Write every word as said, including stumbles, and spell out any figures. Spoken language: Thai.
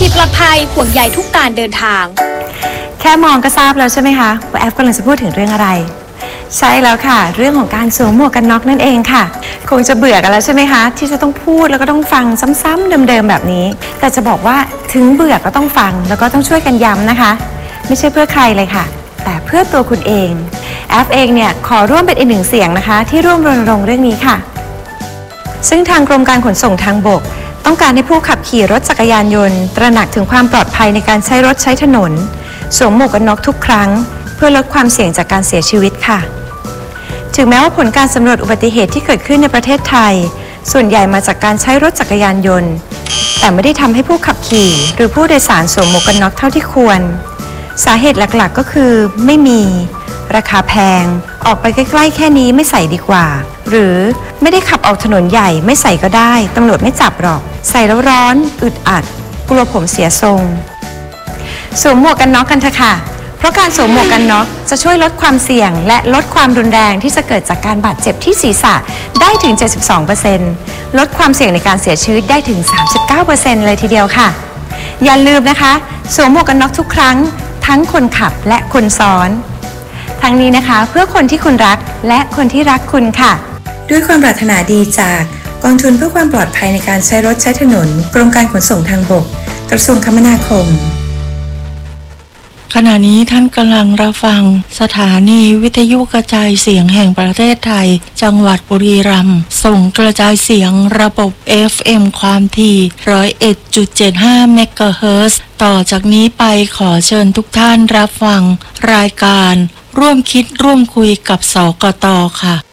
ขี่ปลอดภัยห่วงใยทุกการเดินทางแค่มองก็ทราบแล้วใช่ไหมคะว่าแอฟกำลังจะพูดถึงเรื่องอะไรใช่แล้วค่ะเรื่องของการสวมหมวกกันน็อกนั่นเองค่ะคงจะเบื่อกันแล้วใช่ไหมคะที่จะต้องพูดแล้วก็ต้องฟังซ้ำๆเดิมๆแบบนี้แต่จะบอกว่าถึงเบื่อก็ต้องฟังแล้วก็ต้องช่วยกันย้ำนะคะไม่ใช่เพื่อใครเลยค่ะแต่เพื่อตัวคุณเองแอฟเองเนี่ยขอร่วมเป็นอีกหนึ่งเสียงนะคะที่ร่วมรณรงค์เรื่องนี้ค่ะซึ่งทางกรมการขนส่งทางบกต้องการให้ผู้ขับขี่รถจักรยานยนต์ตระหนักถึงความปลอดภัยในการใช้รถใช้ถนนสวมหมวกกันน็อกทุกครั้งเพื่อลดความเสี่ยงจากการเสียชีวิตค่ะถึงแม้ว่าผลการสำรวจอุบัติเหตุที่เกิดขึ้นในประเทศไทยส่วนใหญ่มาจากการใช้รถจักรยานยนต์แต่ไม่ได้ทำให้ผู้ขับขี่หรือผู้โดยสารสวมหมวกกันน็อกเท่าที่ควรสาเหตุหลักๆก็คือไม่มีราคาแพงออกไปใกล้ๆแค่นี้ไม่ใส่ดีกว่าหรือไม่ได้ขับออกถนนใหญ่ไม่ใส่ก็ได้ตำรวจไม่จับหรอกใส่แล้วร้อนอึดอัดกลัวผมเสียทรงสวมหมวกกันน็อกกันเถอะค่ะเพราะการสวมหมวกกันน็อกจะช่วยลดความเสี่ยงและลดความรุนแรงที่จะเกิดจากการบาดเจ็บที่ศีรษะได้ถึง เจ็ดสิบสองเปอร์เซ็นต์ ลดความเสี่ยงในการเสียชีวิตได้ถึง สามสิบเก้าเปอร์เซ็นต์ เลยทีเดียวค่ะอย่าลืมนะคะสวมหมวกกันน็อกทุกครั้งทั้งคนขับและคนซ้อนทั้งนี้นะคะเพื่อคนที่คุณรักและคนที่รักคุณค่ะด้วยความปรารถนาดีจากกองทุนเพื่อความปลอดภัยในการใช้รถใช้ถนนกรมการขนส่งทางบกกระทรวงคมนาคมขณะนี้ท่านกำลังรับฟังสถานีวิทยุกระจายเสียงแห่งประเทศไทยจังหวัดบุรีรัมย์ส่งกระจายเสียงระบบ เอฟ เอ็ม ความถี่ หนึ่งร้อยเอ็ดจุดเจ็ดห้า เมกะเฮิรตซ์ต่อจากนี้ไปขอเชิญทุกท่านรับฟังรายการร่วมคิดร่วมคุยกับสกต.ค่ะ